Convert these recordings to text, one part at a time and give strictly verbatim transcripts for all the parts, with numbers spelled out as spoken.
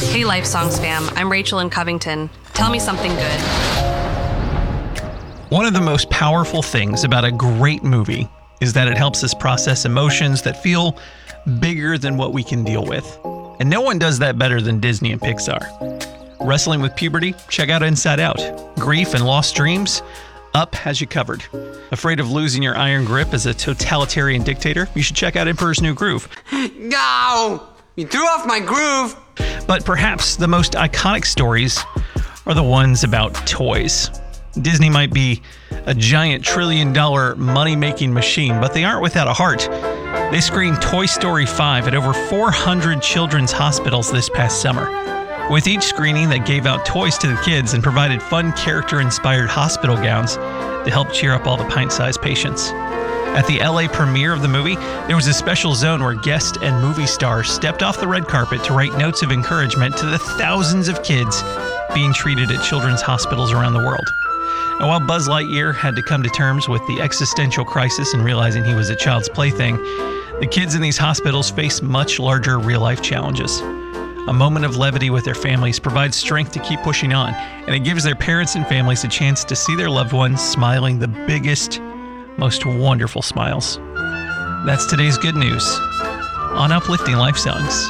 Hey Life Songs fam, I'm Rachel in Covington. Tell me something good. One of the most powerful things about a great movie is that it helps us process emotions that feel bigger than what we can deal with. And no one does that better than Disney and Pixar. Wrestling with puberty? Check out Inside Out. Grief and lost dreams? Up has you covered. Afraid of losing your iron grip as a totalitarian dictator? You should check out Emperor's New Groove. No! You threw off my groove! But perhaps the most iconic stories are the ones about toys. Disney might be a giant trillion dollar money-making machine, but they aren't without a heart. They screened Toy Story five at over four hundred children's hospitals this past summer. With each screening, they gave out toys to the kids and provided fun character-inspired hospital gowns to help cheer up all the pint-sized patients. At the L A premiere of the movie, there was a special zone where guests and movie stars stepped off the red carpet to write notes of encouragement to the thousands of kids being treated at children's hospitals around the world. And while Buzz Lightyear had to come to terms with the existential crisis and realizing he was a child's plaything, the kids in these hospitals face much larger real-life challenges. A moment of levity with their families provides strength to keep pushing on, and it gives their parents and families a chance to see their loved ones smiling the biggest, most wonderful smiles. That's today's good news on Uplifting Life Songs.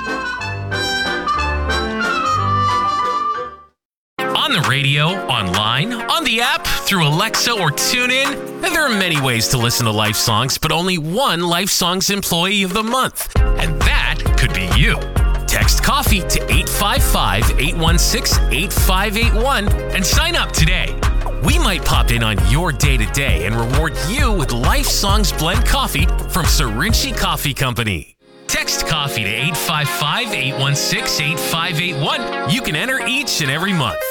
On the radio, online, on the app, through Alexa or TuneIn, there are many ways to listen to Life Songs, but only one Life Songs Employee of the Month, and that could be you. Text COFFEE to eight five five, eight one six, eight five eight one and sign up today. We might pop in on your day-to-day and reward you with Life Songs Blend Coffee from Serinci Coffee Company. Text COFFEE to eight five five, eight one six, eight five eight one. You can enter each and every month.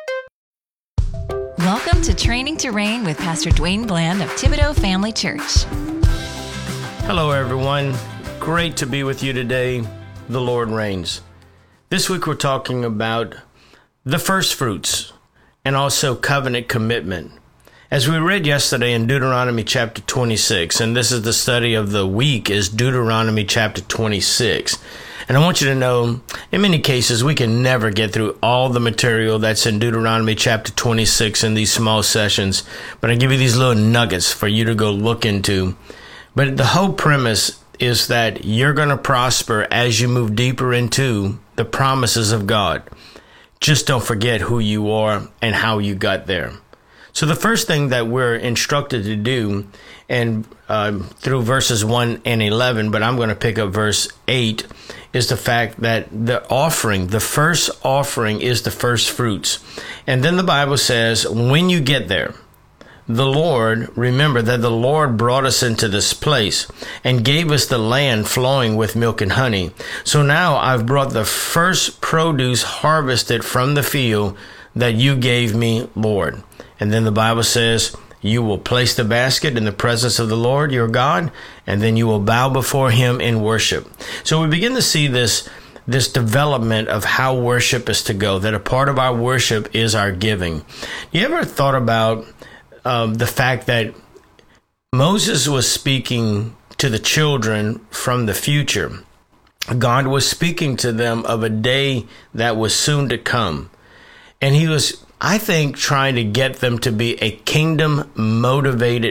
Welcome to Training to Reign with Pastor Dwayne Bland of Thibodaux Family Church. Hello, everyone. Great to be with you today. The Lord reigns. This week we're talking about the first fruits and also covenant commitment. As we read yesterday in Deuteronomy chapter twenty-six, and this is the study of the week, is Deuteronomy chapter twenty-six. And I want you to know, in many cases, we can never get through all the material that's in Deuteronomy chapter twenty-six in these small sessions, but I give you these little nuggets for you to go look into. But the whole premise is that you're going to prosper as you move deeper into the promises of God. Just don't forget who you are and how you got there. So the first thing that we're instructed to do, and uh, through verses one and eleven, but I'm going to pick up verse eight, is the fact that the offering, the first offering is the first fruits. And then the Bible says, when you get there, the Lord, remember that the Lord brought us into this place and gave us the land flowing with milk and honey. So now I've brought the first produce harvested from the field that you gave me, Lord. And then the Bible says, you will place the basket in the presence of the Lord, your God, and then you will bow before him in worship. So we begin to see this, this development of how worship is to go, that a part of our worship is our giving. You ever thought about Um, the fact that Moses was speaking to the children from the future? God was speaking to them of a day that was soon to come. And he was, I think, trying to get them to be a kingdom-motivated